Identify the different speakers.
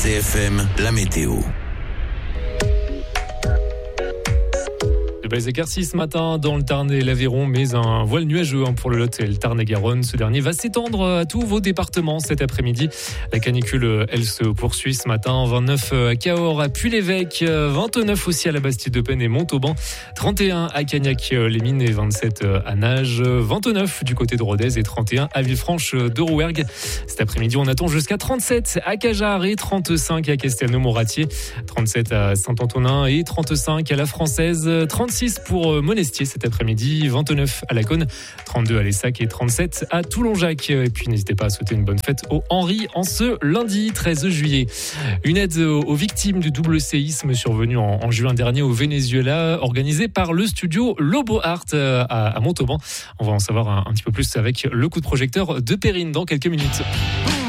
Speaker 1: RCFM, la météo.
Speaker 2: De belles éclaircies ce matin dans le Tarn et l'Aveyron, mais un voile nuageux pour le Lot et le Tarn-et-Garonne. Ce dernier va s'étendre à tous vos départements cet après-midi. La canicule, elle se poursuit ce matin. 29 à Cahors, à Puy-l'Évêque, 29 aussi à la Bastide-de-Penne et Montauban, 31 à Cagnac-les-Mines et 27 à Nages, 29 du côté de Rodez et 31 à Villefranche-de-Rouergue. Cet après-midi, on attend jusqu'à 37 à Cajarc et 35 à Castelnau-Moratier, 37 à Saint-Antonin et 35 à la Française, 36 pour Monestier cet après-midi, 29 à Laconne, 32 à Lessac et 37 à Toulon-Jacques. Et puis n'hésitez pas à souhaiter une bonne fête au Henri en ce lundi 13 juillet. Une aide aux victimes du double séisme survenu en juin dernier au Venezuela, organisée par le studio Lobo Art à Montauban. On va en savoir un petit peu plus avec le coup de projecteur de Perrine dans quelques minutes.